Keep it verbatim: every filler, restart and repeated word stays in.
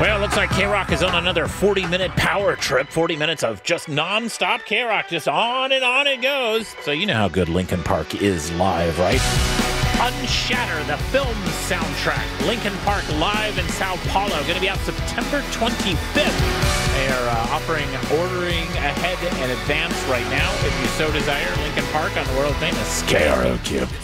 Well, it looks like K-Rock is on another forty minute power trip. forty minutes of just non-stop K-Rock. Just on and on it goes. So you know how good Linkin Park is live, right? Unshatter, the film soundtrack. Linkin Park live in Sao Paulo. Going to be out September twenty-fifth. They are uh, offering ordering ahead in advance right now. If you so desire, Linkin Park on the world famous K R O Q.